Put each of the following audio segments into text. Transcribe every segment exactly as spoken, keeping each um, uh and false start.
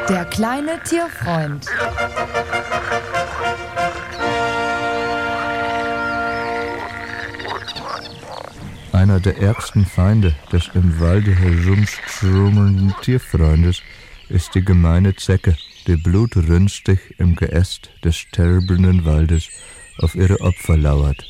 Der kleine Tierfreund. Einer der ärgsten Feinde des im Walde herumströmenden Tierfreundes ist die gemeine Zecke, die blutrünstig im Geäst des sterbenden Waldes auf ihre Opfer lauert.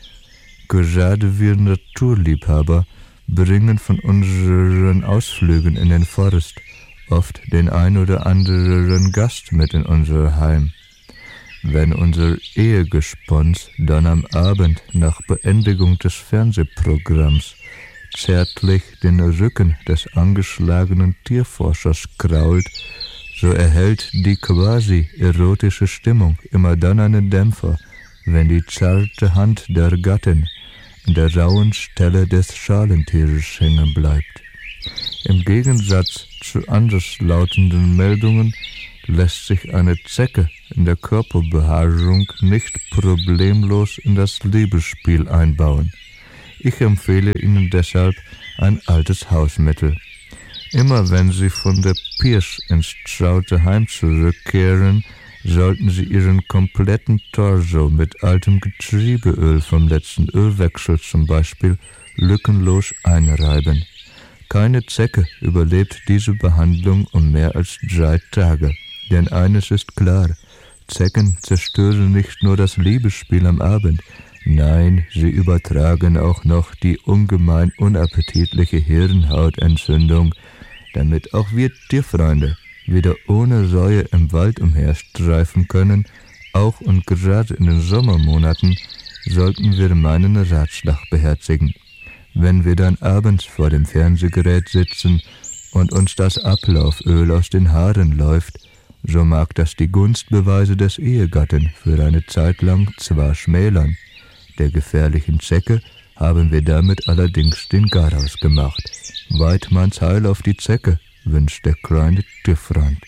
Gerade wir Naturliebhaber bringen von unseren Ausflügen in den Forst oft den ein oder anderen Gast mit in unser Heim. Wenn unser Ehegespons dann am Abend nach Beendigung des Fernsehprogramms zärtlich den Rücken des angeschlagenen Tierforschers krault, so erhält die quasi erotische Stimmung immer dann einen Dämpfer, wenn die zarte Hand der Gattin an der rauen Stelle des Schalentieres hängen bleibt. Im Gegensatz zu anderslautenden Meldungen lässt sich eine Zecke in der Körperbehaarung nicht problemlos in das Liebesspiel einbauen. Ich empfehle Ihnen deshalb ein altes Hausmittel. Immer wenn Sie von der Pirsch ins traute Heim zurückkehren, sollten Sie Ihren kompletten Torso mit altem Getriebeöl vom letzten Ölwechsel zum Beispiel lückenlos einreiben. Keine Zecke überlebt diese Behandlung um mehr als drei Tage. Denn eines ist klar, Zecken zerstören nicht nur das Liebesspiel am Abend, nein, sie übertragen auch noch die ungemein unappetitliche Hirnhautentzündung, damit auch wir Tierfreunde wieder ohne Säue im Wald umherstreifen können. Auch und gerade in den Sommermonaten sollten wir meinen Ratschlag beherzigen. Wenn wir dann abends vor dem Fernsehgerät sitzen und uns das Ablauföl aus den Haaren läuft, so mag das die Gunstbeweise des Ehegatten für eine Zeit lang zwar schmälern, der gefährlichen Zecke haben wir damit allerdings den Garaus gemacht. Weidmanns Heil auf die Zecke, wünscht der kleine Tierfreund.